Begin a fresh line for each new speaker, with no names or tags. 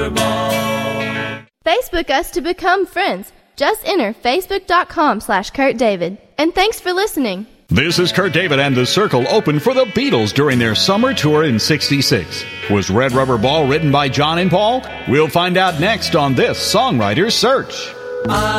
Rubber Ball.
Facebook us to become friends. Just enter facebook.com/Kurt David. And thanks for listening.
This is Kurt David, and the Circle opened for the Beatles during their summer tour in '66. Was Red Rubber Ball written by John and Paul? We'll find out next on this Songwriter's Search.